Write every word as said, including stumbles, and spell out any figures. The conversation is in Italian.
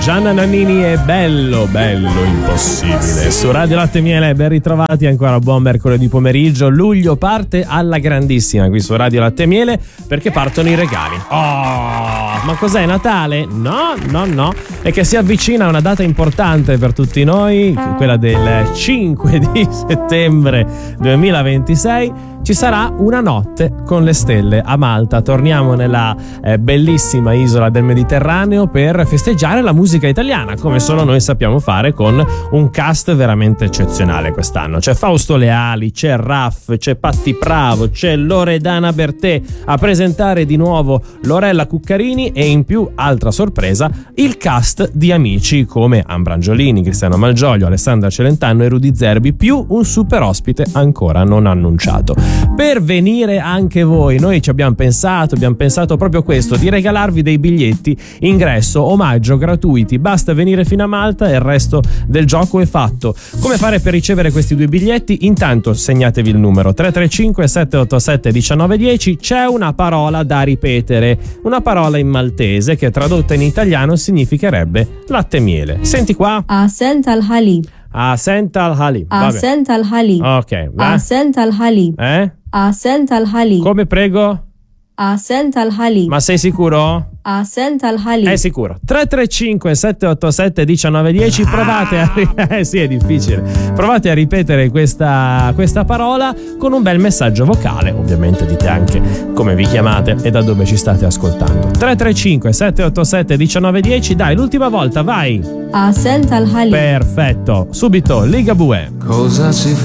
Gianna Nannini è bello, bello impossibile. Su Radio Latte e Miele, ben ritrovati ancora, buon mercoledì pomeriggio. Luglio parte alla grandissima qui su Radio Latte e Miele perché partono i regali. Oh, ma cos'è, Natale? No, no, no. È che si avvicina una data importante per tutti noi, quella del cinque di settembre duemilaventisei. Ci sarà una notte con le stelle a Malta. Torniamo nella eh, bellissima isola del Mediterraneo per festeggiare la musica italiana, come solo noi sappiamo fare, con un cast veramente eccezionale quest'anno. C'è Fausto Leali, c'è Raff, c'è Patti Bravo, c'è Loredana Bertè a presentare di nuovo Lorella Cuccarini e in più, altra sorpresa, il cast di amici come Ambrangiolini, Cristiano Malgioglio, Alessandra Celentano e Rudy Zerbi, più un super ospite ancora non annunciato. Per venire anche voi, noi ci abbiamo pensato, abbiamo pensato proprio questo, di regalarvi dei biglietti ingresso, omaggio, gratuiti. Basta venire fino a Malta e il resto del gioco è fatto. Come fare per ricevere questi due biglietti? Intanto segnatevi il numero tre tre cinque sette otto sette uno nove uno zero. C'è una parola da ripetere, una parola in maltese che tradotta in italiano significherebbe latte e miele. Senti qua. Asent al-Halib. Asent al-Halib. Asent al-Halib. Ok, va. Asent al-Halib. Eh? Asent al-Halib. Come, prego? Asent al-Halib. Ma sei sicuro? Asent al-Halib. È sicuro. tre tre cinque sette otto sette uno nove uno zero. Provate a ri- eh sì, è difficile. Provate a ripetere questa, questa parola con un bel messaggio vocale. Ovviamente dite anche come vi chiamate e da dove ci state ascoltando. tre tre cinque sette otto sette uno nove uno zero. Dai, l'ultima volta, vai. Asent al-Halib. Perfetto. Subito, Ligabue. Cosa si